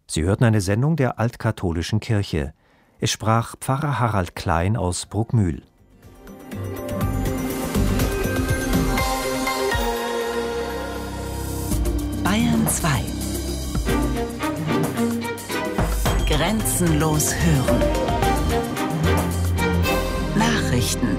Sie hörten eine Sendung der Altkatholischen Kirche. Es sprach Pfarrer Harald Klein aus Bruckmühl. Bayern 2. Grenzenlos hören. Nachrichten.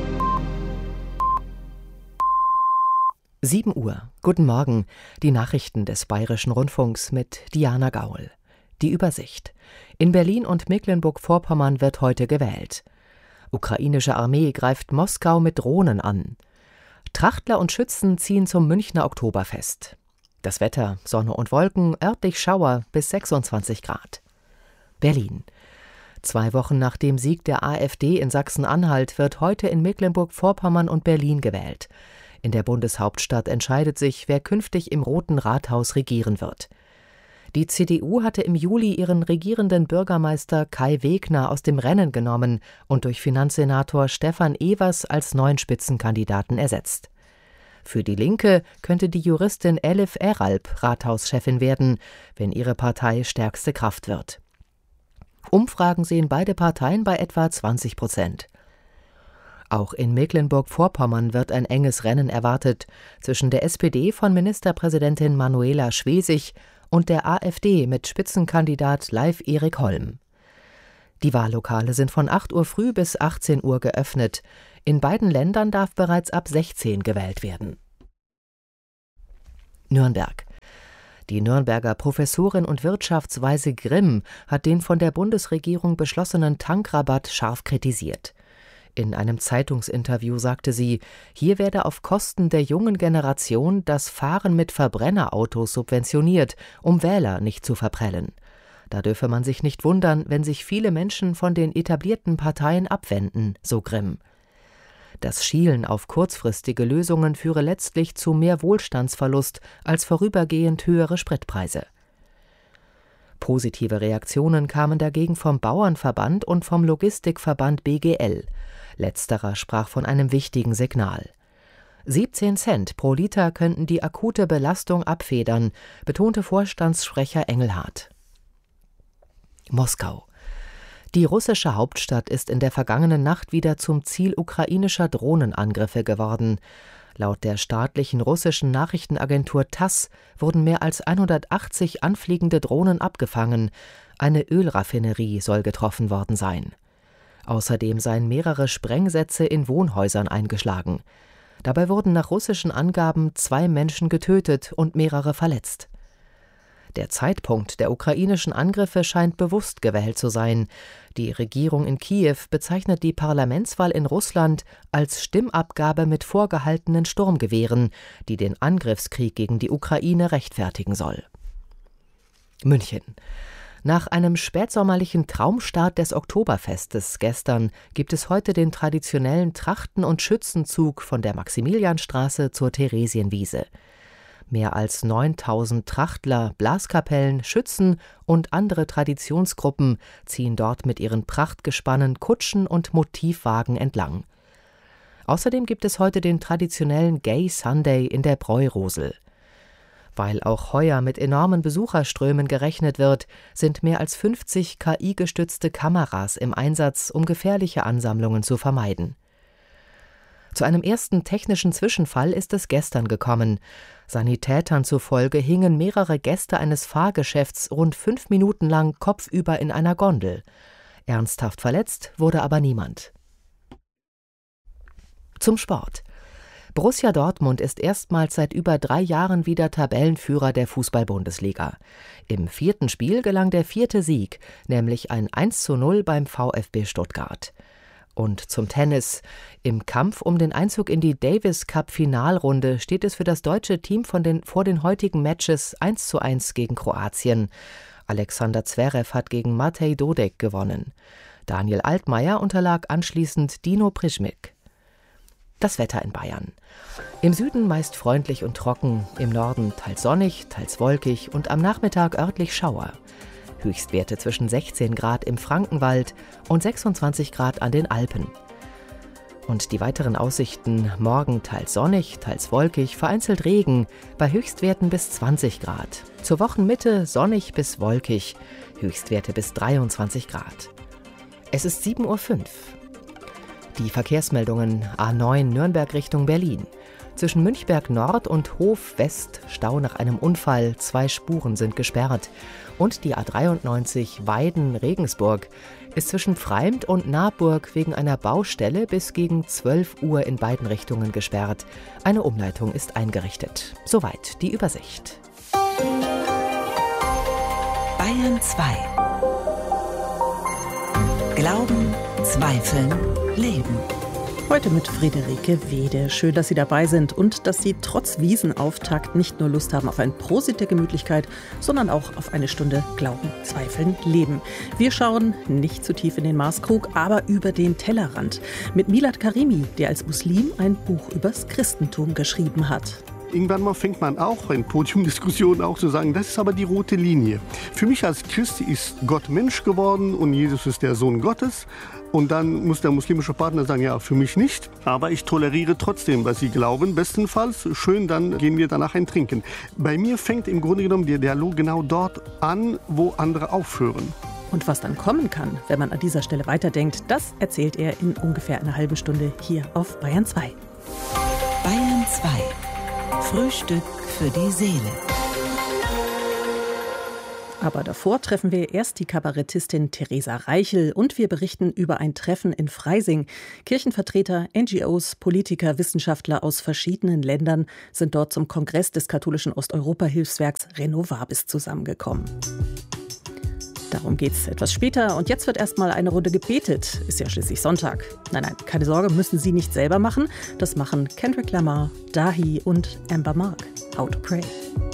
7 Uhr. Guten Morgen. Die Nachrichten des Bayerischen Rundfunks mit Diana Gaul. Die Übersicht. In Berlin und Mecklenburg-Vorpommern wird heute gewählt. Ukrainische Armee greift Moskau mit Drohnen an. Trachtler und Schützen ziehen zum Münchner Oktoberfest. Das Wetter: Sonne und Wolken, örtlich Schauer bis 26 Grad. Berlin. 2 Wochen nach dem Sieg der AfD in Sachsen-Anhalt wird heute in Mecklenburg-Vorpommern und Berlin gewählt. In der Bundeshauptstadt entscheidet sich, wer künftig im Roten Rathaus regieren wird. Die CDU hatte im Juli ihren regierenden Bürgermeister Kai Wegner aus dem Rennen genommen und durch Finanzsenator Stefan Evers als neuen Spitzenkandidaten ersetzt. Für die Linke könnte die Juristin Elif Eralp Rathauschefin werden, wenn ihre Partei stärkste Kraft wird. Umfragen sehen beide Parteien bei etwa 20%. Auch in Mecklenburg-Vorpommern wird ein enges Rennen erwartet zwischen der SPD von Ministerpräsidentin Manuela Schwesig und der AfD mit Spitzenkandidat Leif Erik Holm. Die Wahllokale sind von 8 Uhr früh bis 18 Uhr geöffnet. In beiden Ländern darf bereits ab 16 gewählt werden. Nürnberg. Die Nürnberger Professorin und Wirtschaftsweise Grimm hat den von der Bundesregierung beschlossenen Tankrabatt scharf kritisiert. In einem Zeitungsinterview sagte sie, hier werde auf Kosten der jungen Generation das Fahren mit Verbrennerautos subventioniert, um Wähler nicht zu verprellen. Da dürfe man sich nicht wundern, wenn sich viele Menschen von den etablierten Parteien abwenden, so Grimm. Das Schielen auf kurzfristige Lösungen führe letztlich zu mehr Wohlstandsverlust als vorübergehend höhere Spritpreise. Positive Reaktionen kamen dagegen vom Bauernverband und vom Logistikverband BGL. Letzterer sprach von einem wichtigen Signal. 17 Cent pro Liter könnten die akute Belastung abfedern, betonte Vorstandssprecher Engelhardt. Moskau. Die russische Hauptstadt ist in der vergangenen Nacht wieder zum Ziel ukrainischer Drohnenangriffe geworden. Laut der staatlichen russischen Nachrichtenagentur TASS wurden mehr als 180 anfliegende Drohnen abgefangen. Eine Ölraffinerie soll getroffen worden sein. Außerdem seien mehrere Sprengsätze in Wohnhäusern eingeschlagen. Dabei wurden nach russischen Angaben 2 Menschen getötet und mehrere verletzt. Der Zeitpunkt der ukrainischen Angriffe scheint bewusst gewählt zu sein. Die Regierung in Kiew bezeichnet die Parlamentswahl in Russland als Stimmabgabe mit vorgehaltenen Sturmgewehren, die den Angriffskrieg gegen die Ukraine rechtfertigen soll. München. Nach einem spätsommerlichen Traumstart des Oktoberfestes gestern gibt es heute den traditionellen Trachten- und Schützenzug von der Maximilianstraße zur Theresienwiese. Mehr als 9000 Trachtler, Blaskapellen, Schützen und andere Traditionsgruppen ziehen dort mit ihren Prachtgespannen, Kutschen und Motivwagen entlang. Außerdem gibt es heute den traditionellen Gay Sunday in der Bräurosel. Weil auch heuer mit enormen Besucherströmen gerechnet wird, sind mehr als 50 KI-gestützte Kameras im Einsatz, um gefährliche Ansammlungen zu vermeiden. Zu einem ersten technischen Zwischenfall ist es gestern gekommen. Sanitätern zufolge hingen mehrere Gäste eines Fahrgeschäfts rund 5 Minuten lang kopfüber in einer Gondel. Ernsthaft verletzt wurde aber niemand. Zum Sport. Borussia Dortmund ist erstmals seit über 3 Jahren wieder Tabellenführer der Fußball-Bundesliga. Im 4. Spiel gelang der 4. Sieg, nämlich ein 1:0 beim VfB Stuttgart. Und zum Tennis. Im Kampf um den Einzug in die Davis-Cup-Finalrunde steht es für das deutsche Team vor den heutigen Matches 1:1 gegen Kroatien. Alexander Zverev hat gegen Matej Dodek gewonnen. Daniel Altmaier unterlag anschließend Dino Prischmik. Das Wetter in Bayern. Im Süden meist freundlich und trocken, im Norden teils sonnig, teils wolkig und am Nachmittag örtlich Schauer. Höchstwerte zwischen 16 Grad im Frankenwald und 26 Grad an den Alpen. Und die weiteren Aussichten: morgen teils sonnig, teils wolkig, vereinzelt Regen, bei Höchstwerten bis 20 Grad. Zur Wochenmitte sonnig bis wolkig. Höchstwerte bis 23 Grad. Es ist 7:05 Uhr. Die Verkehrsmeldungen: A9 Nürnberg Richtung Berlin. Zwischen Münchberg Nord und Hof West Stau nach einem Unfall, 2 Spuren sind gesperrt. Und die A93 Weiden-Regensburg ist zwischen Pfreimd und Naburg wegen einer Baustelle bis gegen 12 Uhr in beiden Richtungen gesperrt. Eine Umleitung ist eingerichtet. Soweit die Übersicht. Bayern 2. Glauben, Zweifeln, Leben. Heute mit Friederike Wede. Schön, dass Sie dabei sind und dass Sie trotz Wiesenauftakt nicht nur Lust haben auf ein Prosit der Gemütlichkeit, sondern auch auf eine Stunde Glauben, Zweifeln, Leben. Wir schauen nicht zu tief in den Maßkrug, aber über den Tellerrand. Mit Milad Karimi, der als Muslim ein Buch übers Christentum geschrieben hat. Irgendwann mal fängt man auch in Podiumdiskussionen auch zu sagen, das ist aber die rote Linie. Für mich als Christ ist Gott Mensch geworden und Jesus ist der Sohn Gottes. Und dann muss der muslimische Partner sagen, ja, für mich nicht, aber ich toleriere trotzdem, was sie glauben, bestenfalls. Schön, dann gehen wir danach ein Trinken. Bei mir fängt im Grunde genommen der Dialog genau dort an, wo andere aufhören. Und was dann kommen kann, wenn man an dieser Stelle weiterdenkt, das erzählt er in ungefähr einer halben Stunde hier auf Bayern 2. Bayern 2. Frühstück für die Seele. Aber davor treffen wir erst die Kabarettistin Theresa Reichel und wir berichten über ein Treffen in Freising. Kirchenvertreter, NGOs, Politiker, Wissenschaftler aus verschiedenen Ländern sind dort zum Kongress des katholischen Osteuropa-Hilfswerks Renovabis zusammengekommen. Darum geht's etwas später und jetzt wird erstmal eine Runde gebetet. Ist ja schließlich Sonntag. Nein, keine Sorge, müssen Sie nicht selber machen. Das machen Kendrick Lamar, Dahi und Amber Mark. How to Pray.